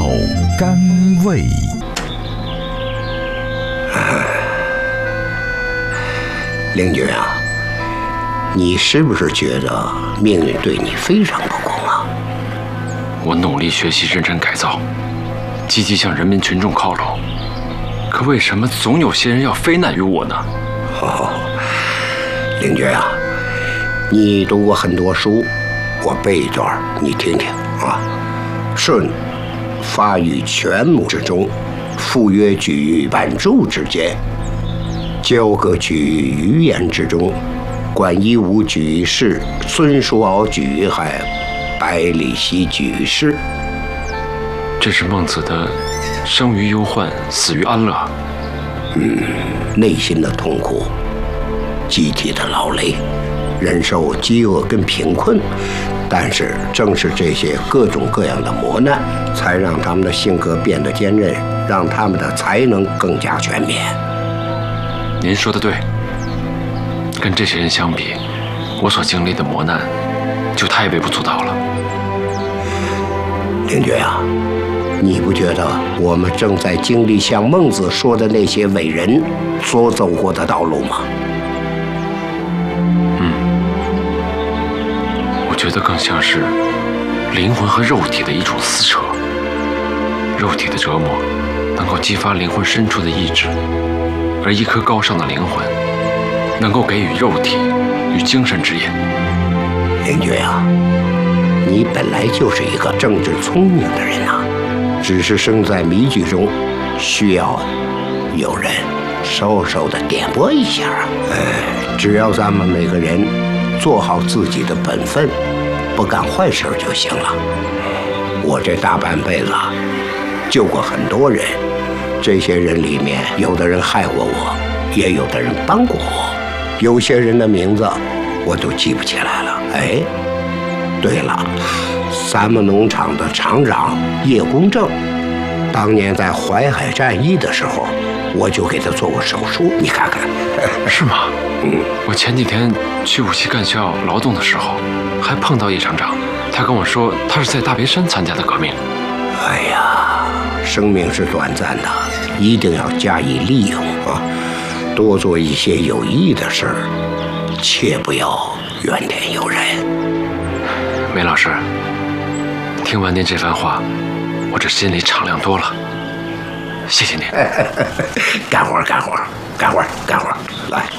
甘味。 灵君啊，你是不是觉得命运对你非常不公啊？ 我努力学习，认真改造，积极向人民群众靠拢，可为什么总有些人要非难于我呢？ 灵君啊，你读过很多书，我背一段你听听啊。舜发于全母之中，父曰举于版柱之间，交葛举于鱼言之中，管夷吾举于室，孙叔敖举于海，百里奚举于市。 这是孟子的生于忧患，死于安乐。 内心的痛苦，集体的劳累，忍受饥饿跟贫困，但是正是这些各种各样的磨难，才让他们的性格变得坚韧，让他们的才能更加全面。 您说的对，跟这些人相比，我所经历的磨难就太微不足道了。 灵觉啊，你不觉得我们正在经历像孟子说的那些伟人所走过的道路吗？ 我觉得更像是灵魂和肉体的一种撕扯。肉体的折磨能够激发灵魂深处的意志，而一颗高尚的灵魂能够给予肉体与精神指引。 灵觉啊，你本来就是一个正直聪明的人呐，只是生在迷局中，需要有人稍稍的点拨一下。只要咱们每个人做好自己的本分，不干坏事就行了。我这大半辈子救过很多人，这些人里面有的人害过我，也有的人帮过我，有些人的名字我都记不起来了。对了，咱们农场的厂长叶公正，当年在淮海战役的时候，我就给他做过手术，你看看。 是吗？我前几天去武器干校劳动的时候，还碰到叶厂长，他跟我说他是在大别山参加的革命。 哎呀，生命是短暂的，一定要加以利用啊！多做一些有益的事儿，切不要怨天尤人。 梅老师，听完您这番话，我这心里敞亮多了。谢谢您。 干活，来。